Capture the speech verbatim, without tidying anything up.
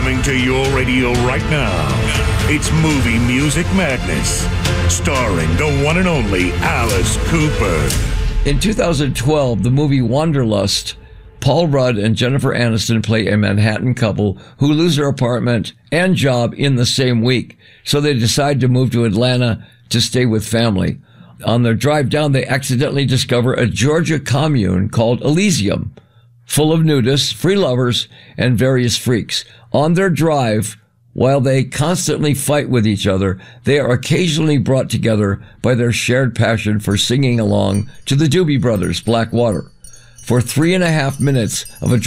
Coming to your radio right now, it's Movie Music Madness, starring the one and only Alice Cooper. In two thousand twelve, the movie Wanderlust, Paul Rudd and Jennifer Aniston play a Manhattan couple who lose their apartment and job in the same week, so they decide to move to Atlanta to stay with family. On their drive down, they accidentally discover a Georgia commune called Elysium, full of nudists, free lovers, and various freaks. On their drive, while they constantly fight with each other, they are occasionally brought together by their shared passion for singing along to the Doobie Brothers' Black Water. For three and a half minutes of a